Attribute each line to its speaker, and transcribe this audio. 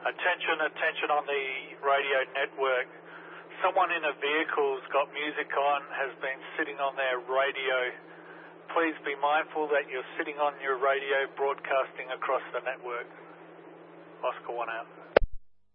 Speaker 1: Attention, attention on the radio network. Someone in a vehicle's got music on, has been sitting on their radio. Please be mindful that you're sitting on your radio broadcasting across the network. Oscar 1 out.